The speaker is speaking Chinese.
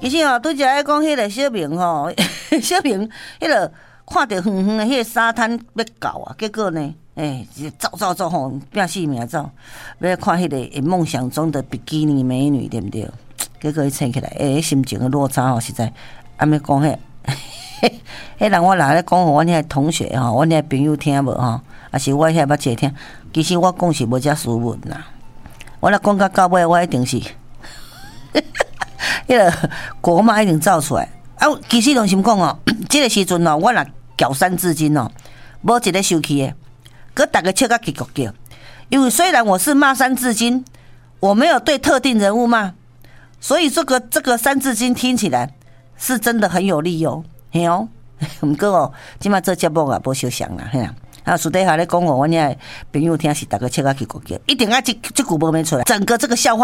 其实拄则爱讲迄个小明吼，小明迄个看着远远的迄个沙滩要到啊，结果呢，走吼，拼死命走，要看迄个梦想中的比基尼美女，对不对？结果伊醒起来，心情的落差吼，实在安尼讲迄。迄人我若咧讲互阮遐同学吼，阮遐朋友听无吼，也是我遐捌册听。其实我讲是无遮斯文啦，我若讲到尾，我一定是，迄个国骂一定造出来。啊，其实拢是讲哦，即个时阵哦，我若搅三字经哦，无一个生气的，佮大家笑甲结局叫。因为虽然我是骂三字经，我没有对特定人物骂，所以这个三字经听起来是真的很有理由。嘿哦，毋过哦，即摆做节目啊，无相像啦，嘿啦。啊，私底下咧讲哦，阮遐朋友听是大家笑甲去国叫，一定要这句无免出来，整个这个笑话。